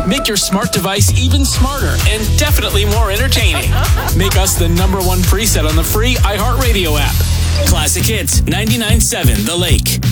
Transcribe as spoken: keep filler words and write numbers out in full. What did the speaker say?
Make your smart device even smarter and definitely more entertaining. Make us the number one preset on the free iHeartRadio app. Classic Hits ninety-nine point seven The Lake.